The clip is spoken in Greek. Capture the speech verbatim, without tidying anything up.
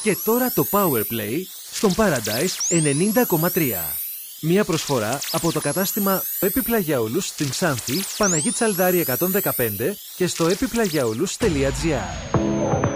Και τώρα το Powerplay στον Paradise ενενήντα κόμμα τρία. Μία προσφορά από το κατάστημα Επιπλαγιαούλους στην Ξάνθη, Παναγή Τσαλδάρη εκατόν δεκαπέντε και στο επιπλαγιαούλους τελεία τζι άρ.